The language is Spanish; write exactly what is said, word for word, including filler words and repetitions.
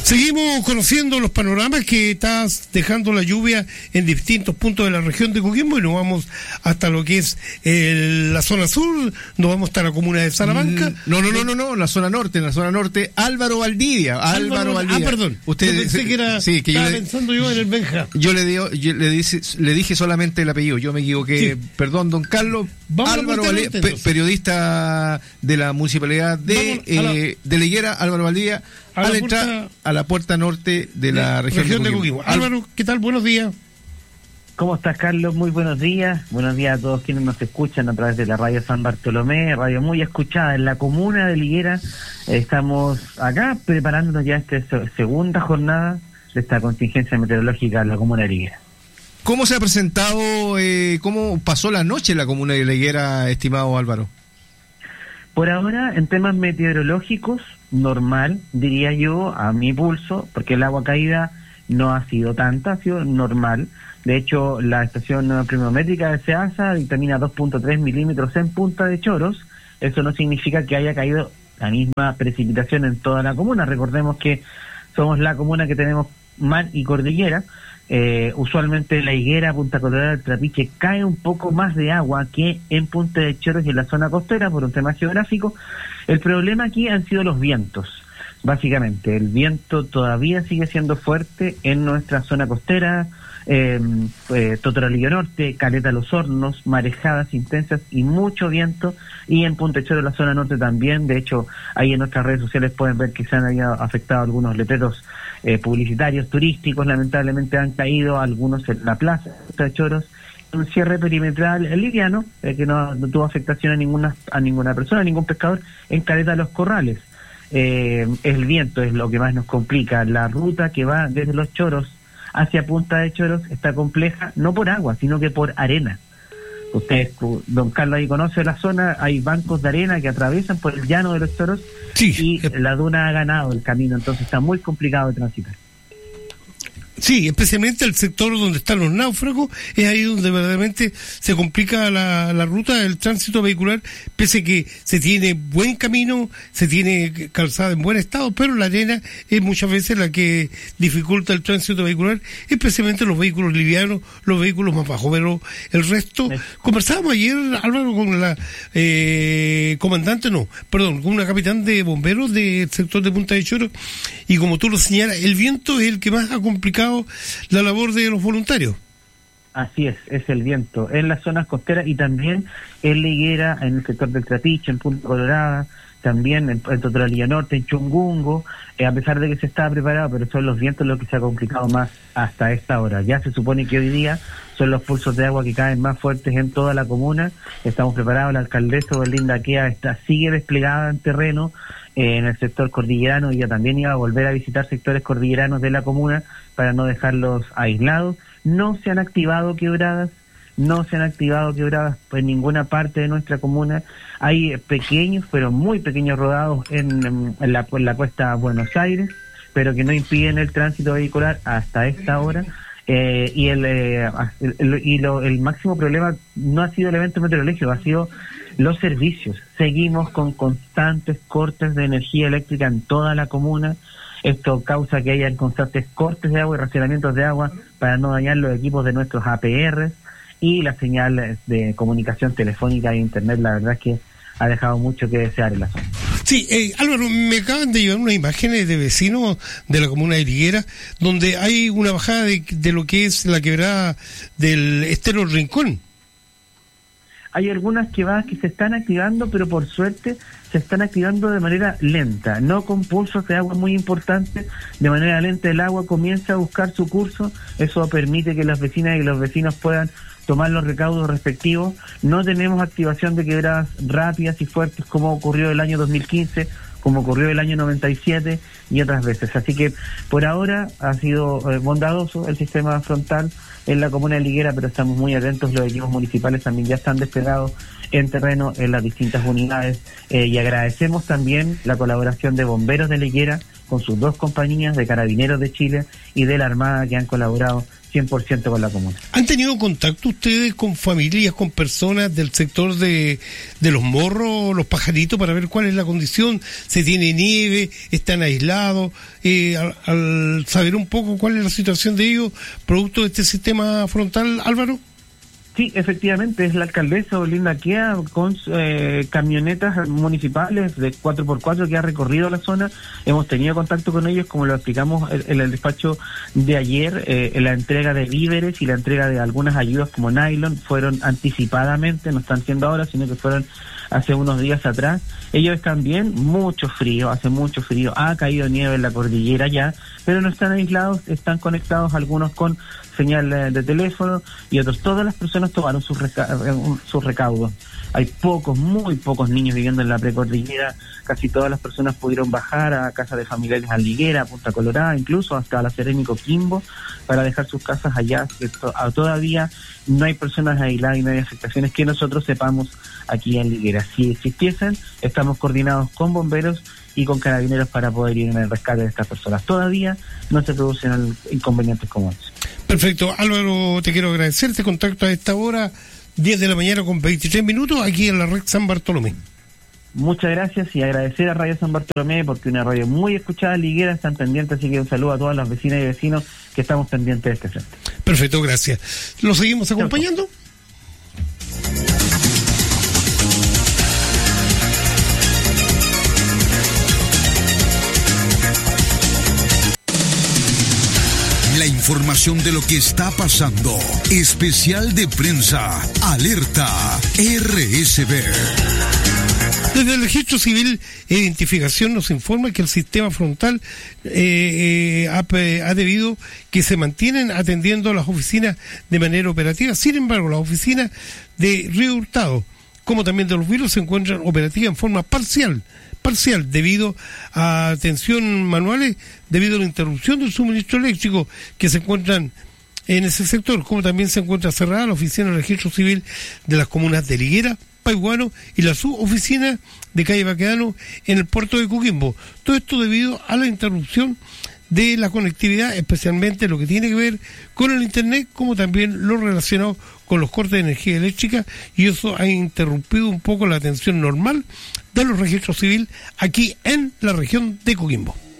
Seguimos conociendo los panoramas que está dejando la lluvia en distintos puntos de la región de Coquimbo y nos vamos hasta lo que es eh, la zona sur, nos vamos hasta la comuna de Salamanca. Mm, no, no, no, no, no, la zona norte, en la zona norte, Álvaro Valdivia, Álvaro, Álvaro Valdivia. Ah, perdón. Usted yo pensé que era, sí, que estaba yo le, pensando yo en el Benja. Yo le dio, yo le dije, le dije solamente el apellido, yo me equivoqué. Sí. Perdón, don Carlos. Vamos Álvaro Valdivia, pe- periodista de la municipalidad de eh, la... de Liguera, Álvaro Valdivia. A al la entrar puerta, a la puerta norte de la región, región de Coquimbo. De Coquimbo. Álvaro, ¿qué tal? Buenos días. ¿Cómo estás, Carlos? Muy buenos días. Buenos días a todos quienes nos escuchan a través de la radio San Bartolomé, radio muy escuchada en la comuna de Liguera. Estamos acá preparándonos ya esta segunda jornada de esta contingencia meteorológica en la comuna de Liguera. ¿Cómo se ha presentado, eh, cómo pasó la noche en la comuna de Liguera, estimado Álvaro? Por ahora, en temas meteorológicos, normal, diría yo, a mi pulso, porque el agua caída no ha sido tanta, ha sido normal. De hecho, la estación pluviométrica de SEASA dictamina dos punto tres milímetros en Punta de Choros. Eso no significa que haya caído la misma precipitación en toda la comuna. Recordemos que somos la comuna que tenemos mar y cordillera. Eh, usualmente en La Higuera, Punta Colorada, el Trapiche cae un poco más de agua que en Punta de Choros y en la zona costera por un tema geográfico. El problema aquí han sido los vientos, básicamente. El viento todavía sigue siendo fuerte en nuestra zona costera, eh, eh, Totoralillo Norte, Caleta Los Hornos, marejadas intensas y mucho viento, y en Punta de Choros, la zona norte también. De hecho, ahí en nuestras redes sociales pueden ver que se han afectado algunos letreros Eh, publicitarios, turísticos, lamentablemente han caído algunos en la plaza de Choros, un cierre perimetral liviano, eh, que no, no tuvo afectación a ninguna a ninguna persona, a ningún pescador, en Caleta Los Corrales. Eh, el viento es lo que más nos complica. La ruta que va desde Los Choros hacia Punta de Choros está compleja, no por agua, sino que por arena. Usted, don Carlos, ahí conoce la zona, hay bancos de arena que atraviesan por el llano de Los Choros, sí, y la duna ha ganado el camino, entonces está muy complicado de transitar. Sí, especialmente el sector donde están los náufragos, es ahí donde verdaderamente se complica la, la ruta del tránsito vehicular, pese que se tiene buen camino, se tiene calzada en buen estado, pero la arena es muchas veces la que dificulta el tránsito vehicular, especialmente los vehículos livianos, los vehículos más bajos, pero el resto... Sí. Conversábamos ayer, Álvaro, con la eh, comandante, no, perdón, con una capitán de bomberos del sector de Punta de Choros, y como tú lo señalas, el viento es el que más ha complicado la labor de los voluntarios. Así es, es el viento en las zonas costeras y también en La Higuera, en el sector del Trapiche, en Punta Colorada, también en, en Totoralillo Norte, en Chungungo, eh, a pesar de que se estaba preparado, pero son los vientos los que se ha complicado más hasta esta hora. Ya se supone que hoy día son los pulsos de agua que caen más fuertes en toda la comuna. Estamos preparados, la alcaldesa Belinda Quea está, sigue desplegada en terreno, eh, en el sector cordillerano. Ella también iba a volver a visitar sectores cordilleranos de la comuna para no dejarlos aislados. No se han activado quebradas, no se han activado quebradas en ninguna parte de nuestra comuna. Hay pequeños, pero muy pequeños rodados en, en, la, en la cuesta Buenos Aires, pero que no impiden el tránsito vehicular hasta esta hora. Eh, y el, eh, el, el, y lo, el máximo problema no ha sido el evento meteorológico, ha sido los servicios. Seguimos con constantes cortes de energía eléctrica en toda la comuna. Esto causa que haya constantes cortes de agua y racionamientos de agua para no dañar los equipos de nuestros A P R, y la señal de comunicación telefónica e internet, la verdad es que ha dejado mucho que desear en la zona. Sí, eh, Álvaro, me acaban de llevar unas imágenes de vecinos de la comuna de Liguera, donde hay una bajada de, de lo que es la quebrada del Estero Rincón. Hay algunas quebradas que se están activando, pero por suerte se están activando de manera lenta, no con pulsos de agua muy importantes. De manera lenta el agua comienza a buscar su curso, eso permite que las vecinas y los vecinos puedan tomar los recaudos respectivos. No tenemos activación de quebradas rápidas y fuertes como ocurrió el año dos mil quince, como ocurrió el año noventa y siete y otras veces. Así que por ahora ha sido eh, bondadoso el sistema frontal en la comuna de Liguera, pero estamos muy atentos. Los equipos municipales también ya están desplegados en terreno en las distintas unidades, eh, y agradecemos también la colaboración de bomberos de Liguera con sus dos compañías de Carabineros de Chile y de la Armada, que han colaborado cien por ciento con la comuna. ¿Han tenido contacto ustedes con familias, con personas del sector de, de los morros, los pajaritos, para ver cuál es la condición? ¿Se tiene nieve? ¿Están aislados? Eh, al, al saber un poco cuál es la situación de ellos, producto de este sistema frontal, Álvaro. Sí, efectivamente, es la alcaldesa Olinda Quea con eh, camionetas municipales de cuatro por cuatro que ha recorrido la zona. Hemos tenido contacto con ellos, como lo explicamos en, en el despacho de ayer. Eh, la entrega de víveres y la entrega de algunas ayudas como nylon fueron anticipadamente, no están siendo ahora, sino que fueron hace unos días atrás. Ellos están bien, mucho frío, hace mucho frío, ha caído nieve en la cordillera ya, pero no están aislados, están conectados algunos con señal de, de teléfono y otros. Todas las personas tomaron sus, reca sus recaudos. Hay pocos, muy pocos niños viviendo en la precordillera. Casi todas las personas pudieron bajar a casas de familiares a Liguera, a Punta Colorada, incluso hasta la Serena y Coquimbo, para dejar sus casas allá. Que to todavía no hay personas aisladas y no hay afectaciones que nosotros sepamos aquí en Liguera. Si existiesen, estamos coordinados con bomberos y con carabineros para poder ir en el rescate de estas personas. Todavía no se producen inconvenientes como estos. Perfecto. Álvaro, te quiero agradecer este contacto a esta hora, diez de la mañana con veintitrés minutos, aquí en la red San Bartolomé. Muchas gracias y agradecer a Radio San Bartolomé porque una radio muy escuchada, Liguera, están pendientes, así que un saludo a todas las vecinas y vecinos que estamos pendientes de este frente. Perfecto, gracias. ¿Lo seguimos acompañando? La información de lo que está pasando. Especial de prensa. Alerta R S B. Desde el Registro Civil e Identificación nos informa que el sistema frontal eh, eh, ha, ha debido que se mantienen atendiendo a las oficinas de manera operativa. Sin embargo, las oficinas de Río Hurtado, como también de Los Vilos, se encuentran operativas en forma parcial, parcial debido a atención manuales, debido a la interrupción del suministro eléctrico que se encuentran en ese sector, como también se encuentra cerrada la oficina de Registro Civil de las comunas de Liguera, Paihuano y la suboficina de calle Baquedano en el puerto de Coquimbo. Todo esto debido a la interrupción de la conectividad, especialmente lo que tiene que ver con el internet, como también lo relacionado con los cortes de energía eléctrica, y eso ha interrumpido un poco la atención normal de los registros civiles aquí en la región de Coquimbo.